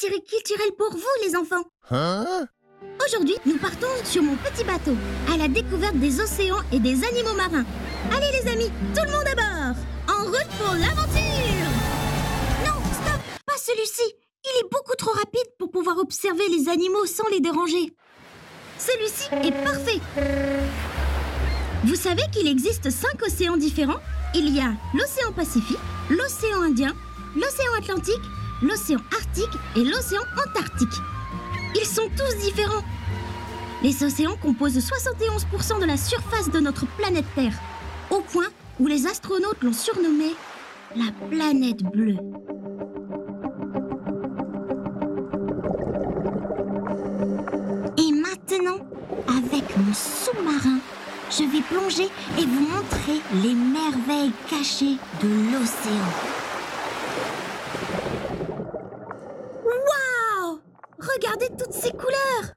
Kirikiltirel pour vous, les enfants. Aujourd'hui, nous partons sur mon petit bateau, à la découverte des océans et des animaux marins. Allez les amis, tout le monde à bord. En route pour l'aventure. Non, stop, pas celui-ci. Il est beaucoup trop rapide pour pouvoir observer les animaux sans les déranger. Celui-ci est parfait. Vous savez qu'il existe 5 océans différents? Il y a l'océan Pacifique, l'océan Indien, l'océan Atlantique, l'océan Arctique et l'océan Antarctique. Ils sont tous différents. Les océans composent 71% de la surface de notre planète Terre, au point où les astronautes l'ont surnommée la planète bleue. Et maintenant, avec mon sous-marin, je vais plonger et vous montrer les merveilles cachées de l'océan. Waouh! Regardez toutes ces couleurs!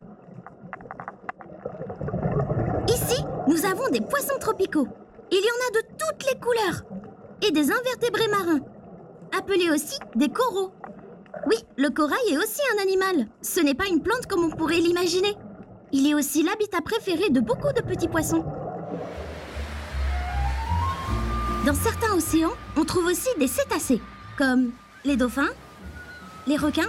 Ici, nous avons des poissons tropicaux. Il y en a de toutes les couleurs. Et des invertébrés marins, appelés aussi des coraux. Oui, le corail est aussi un animal. Ce n'est pas une plante comme on pourrait l'imaginer. Il est aussi l'habitat préféré de beaucoup de petits poissons. Dans certains océans, on trouve aussi des cétacés, comme les dauphins, les requins